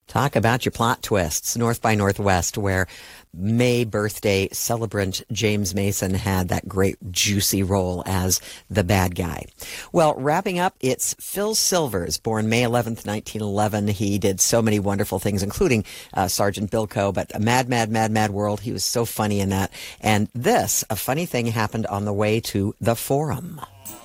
Talk about your plot twists. North by Northwest, where May birthday celebrant James Mason had that great juicy role as the bad guy. Well, wrapping up, it's Phil Silvers, born May 11th, 1911. He did so many wonderful things, including Sergeant Bilko, but a Mad, Mad, Mad, Mad World. He was so funny in that. And a funny thing happened on the way to the Forum.